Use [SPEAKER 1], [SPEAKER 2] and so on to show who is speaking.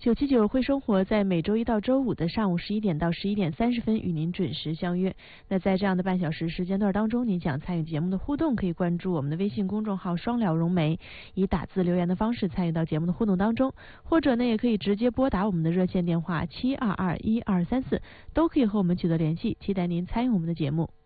[SPEAKER 1] 979会生活在每周一到周五的上午11点到11点30分与您准时相约。那在这样的半小时时间段当中，您想参与节目的互动，可以关注我们的微信公众号双聊融媒，以打字留言的方式参与到节目的互动当中，或者呢也可以直接拨打我们的热线电话7221234，都可以和我们取得联系，期待您参与我们的节目。